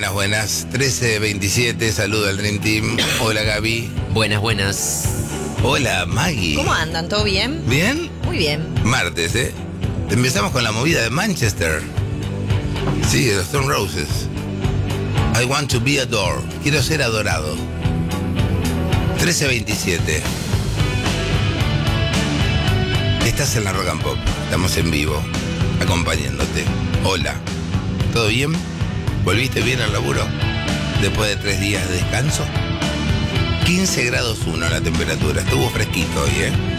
Buenas, buenas. 13:27, saludo al Dream Team. Hola, Gaby. Buenas, buenas. Hola, Maggie. ¿Cómo andan? ¿Todo bien? ¿Bien? Muy bien. Martes, ¿eh? Empezamos con la movida de Manchester. Sí, de los Stone Roses. I want to be adored. Quiero ser adorado. 13:27. Estás en la Rock and Pop. Estamos en vivo, acompañándote. Hola. ¿Todo bien? ¿Volviste bien al laburo? Después de 3 días de descanso. 15 grados 1 la temperatura. Estuvo fresquito hoy, ¿eh?